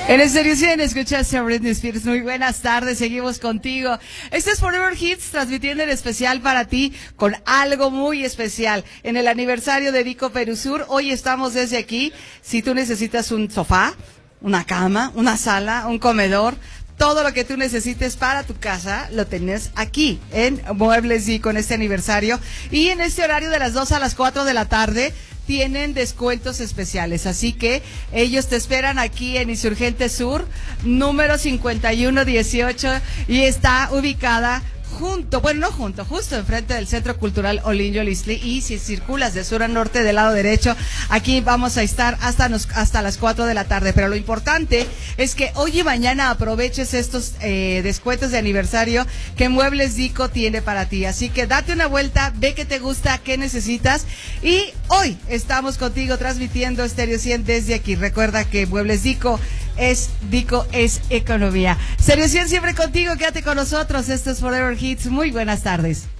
En Estéreo 100 escuchaste a Britney Spears. Muy buenas tardes, seguimos contigo. Este es Forever Hits, transmitiendo en especial para ti con algo muy especial. En el aniversario de Vico Perusur, hoy estamos desde aquí. Si tú necesitas un sofá, una cama, una sala, un comedor, todo lo que tú necesites para tu casa lo tenés aquí en Muebles Vico en este aniversario. Y en este horario de las 2 a las 4 de la tarde tienen descuentos especiales, así que ellos te esperan aquí en Insurgente Sur, número 5118, y está ubicada justo enfrente del Centro Cultural Olinjo Listli. Y si circulas de sur a norte del lado derecho, aquí vamos a estar hasta las 4 de la tarde. Pero lo importante es que hoy y mañana aproveches estos descuentos de aniversario que Muebles Vico tiene para ti. Así que date una vuelta, ve qué te gusta, qué necesitas. Y hoy estamos contigo transmitiendo Estéreo 100 desde aquí. Recuerda que Muebles Vico es economía. Estéreo 100 siempre contigo, quédate con nosotros. Esto es Forever Hits. Muy buenas tardes.